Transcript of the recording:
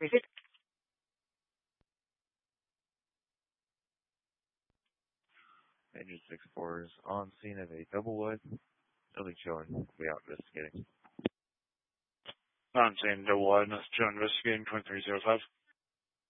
Engine 6-4 is on scene of a double wide. Nothing showing. We'll be out investigating. On scene, double wide, nothing showing, investigating 2305.